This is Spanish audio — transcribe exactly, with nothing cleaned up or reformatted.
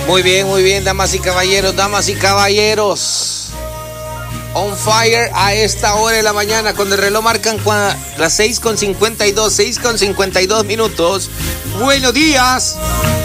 Muy bien, muy bien, damas y caballeros, damas y caballeros. On fire a esta hora de la mañana, cuando el reloj marcan las seis con cincuenta y dos, seis con cincuenta y dos minutos. Buenos días.